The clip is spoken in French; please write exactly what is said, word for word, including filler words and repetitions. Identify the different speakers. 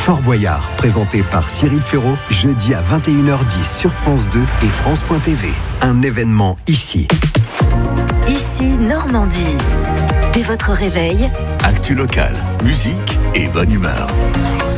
Speaker 1: Fort Boyard, présenté par Cyril Ferraud, jeudi à vingt et une heures dix sur France deux et France point T V. Un événement ici.
Speaker 2: Ici Normandie. Dès votre réveil,
Speaker 3: actu locale, musique et bonne humeur.